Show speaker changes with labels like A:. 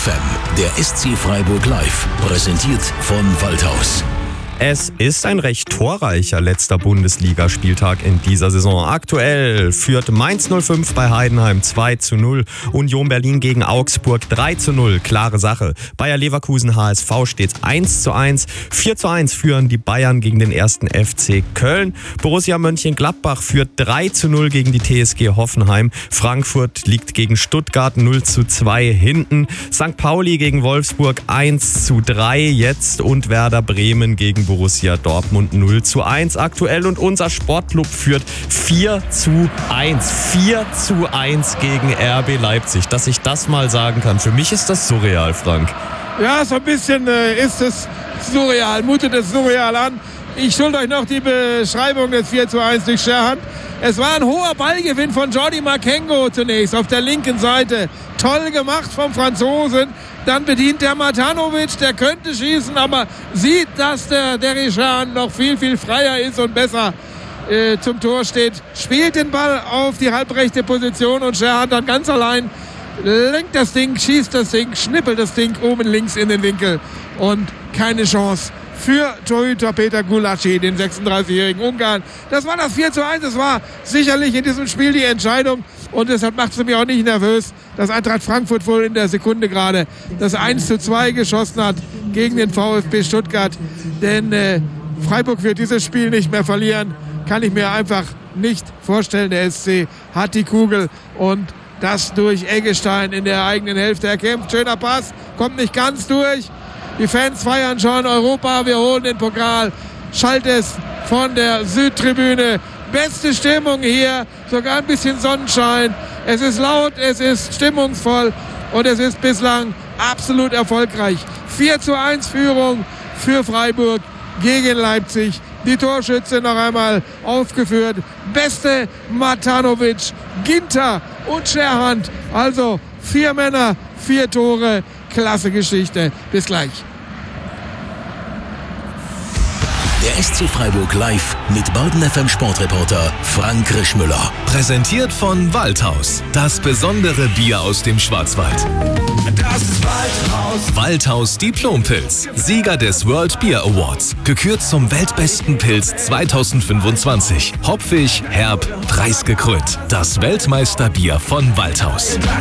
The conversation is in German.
A: FM, der SC Freiburg Live, präsentiert von Waldhaus.
B: Es ist ein recht torreicher letzter Bundesligaspieltag in dieser Saison. Aktuell führt Mainz 05 bei Heidenheim 2:0, Union Berlin gegen Augsburg 3:0, klare Sache. Bayer Leverkusen HSV steht 1:1, 4:1 führen die Bayern gegen den 1. FC Köln. Borussia Mönchengladbach führt 3:0 gegen die TSG Hoffenheim. Frankfurt liegt gegen Stuttgart 0:2 hinten. St. Pauli gegen Wolfsburg 1:3 jetzt und Werder Bremen gegen Borussia Dortmund 0:1 aktuell und unser Sportclub führt 4:1. 4:1 gegen RB Leipzig. Dass ich das mal sagen kann, für mich ist das surreal, Frank.
C: Ja, so ein bisschen ist es surreal, mutet es surreal an. Ich schulde euch noch die Beschreibung des 4:1 durch Scherhand. Es war ein hoher Ballgewinn von Jordi Makengo zunächst auf der linken Seite. Toll gemacht vom Franzosen. Dann bedient der Matanovic, der könnte schießen, aber sieht, dass der Derishan noch viel, viel freier ist und besser zum Tor steht. Spielt den Ball auf die halbrechte Position und Scherhand dann ganz allein lenkt das Ding, schießt das Ding, schnippelt das Ding oben links in den Winkel und keine Chance für Torhüter Peter Gulácsi, den 36-jährigen Ungarn. Das war das 4:1. Das war sicherlich in diesem Spiel die Entscheidung. Und deshalb macht es mich auch nicht nervös, dass Eintracht Frankfurt wohl in der Sekunde gerade das 1:2 geschossen hat gegen den VfB Stuttgart. Denn Freiburg wird dieses Spiel nicht mehr verlieren. Kann ich mir einfach nicht vorstellen. Der SC hat die Kugel und das durch Eggestein in der eigenen Hälfte erkämpft. Schöner Pass, kommt nicht ganz durch. Die Fans feiern schon Europa, wir holen den Pokal. Schallt es von der Südtribüne. Beste Stimmung hier, sogar ein bisschen Sonnenschein. Es ist laut, es ist stimmungsvoll und es ist bislang absolut erfolgreich. 4:1 Führung für Freiburg gegen Leipzig. Die Torschütze noch einmal aufgeführt. Beste Matanovic, Ginter und Scherhand. Also 4 Männer, 4 Tore. Klasse Geschichte. Bis gleich.
A: Der SC Freiburg Live mit Baden FM Sportreporter Frank Rischmüller.
D: Präsentiert von Waldhaus. Das besondere Bier aus dem Schwarzwald.
E: Das ist Waldhaus.
D: Waldhaus Diplompilz. Sieger des World Beer Awards. Gekürt zum weltbesten Pilz 2025. Hopfig, herb, preisgekrönt. Das Weltmeisterbier von Waldhaus.
E: Das